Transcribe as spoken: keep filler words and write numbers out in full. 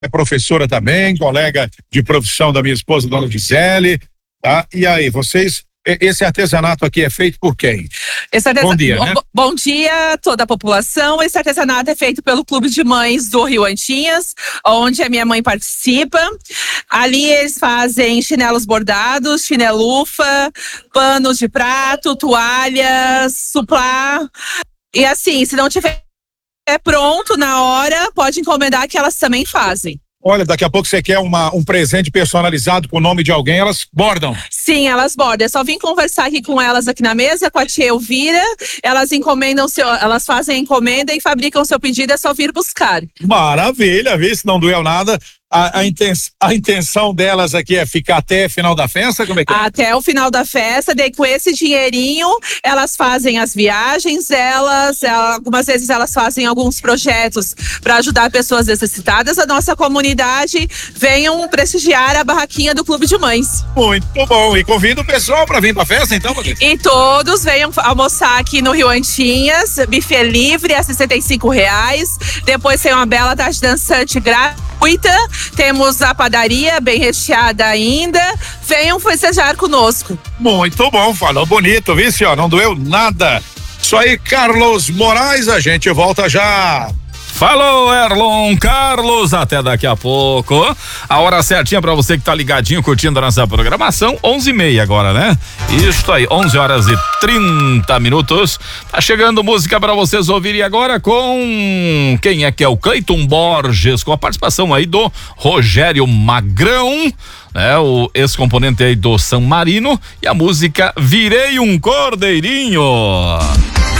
é professora também, colega de profissão da minha esposa, dona Gisele, tá? E aí, vocês, esse artesanato aqui é feito por quem? Esse artesa... Bom dia, né? Bom, bom dia a toda a população. Esse artesanato é feito pelo Clube de Mães do Rio Antinhas, onde a minha mãe participa. Ali eles fazem chinelos bordados, chinelufa, panos de prato, toalhas, suplá. E assim, se não tiver pronto na hora, pode encomendar que elas também fazem. Olha, daqui a pouco você quer uma, um presente personalizado com o nome de alguém, elas bordam. Sim, elas bordam. É só vim conversar aqui com elas aqui na mesa, com a tia Elvira. Elas encomendam seu, elas fazem a encomenda e fabricam seu pedido, é só vir buscar. Maravilha, vê se não doeu nada. A, a, intenção, a intenção delas aqui é ficar até final da festa? Como é que é? Até o final da festa, daí com esse dinheirinho elas fazem as viagens, elas, algumas vezes elas fazem alguns projetos para ajudar pessoas necessitadas da nossa comunidade. Venham prestigiar a barraquinha do Clube de Mães. Muito bom, e convido o pessoal para vir para a festa então, Patrícia? E todos venham almoçar aqui no Rio Antinhas, buffet livre a sessenta e cinco reais, depois tem uma bela tarde dançante gratuita. Temos a padaria bem recheada ainda. Venham festejar conosco. Muito bom, falou bonito, viu, senhor? Não doeu nada. Isso aí, Carlos Moraes, a gente volta já. Falou, Erlon Carlos, até daqui a pouco. A hora certinha pra você que tá ligadinho, curtindo a nossa programação, onze e meia agora, né? Isso aí, onze horas e trinta minutos. Tá chegando música pra vocês ouvirem agora com quem é que é o Cleiton Borges, com a participação aí do Rogério Magrão, né? O ex-componente aí do San Marino, e a música Virei um Cordeirinho.